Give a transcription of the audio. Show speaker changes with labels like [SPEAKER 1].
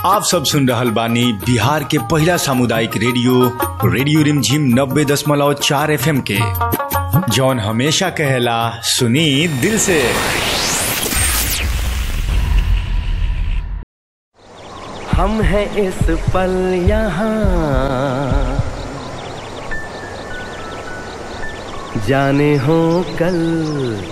[SPEAKER 1] आप सब सुन रहल बानी बिहार के पहला सामुदायिक रेडियो रिमझिम 90.4 FM के, जौन हमेशा कहेला सुनी दिल से।
[SPEAKER 2] हम हैं इस पल यहाँ, जाने हो कल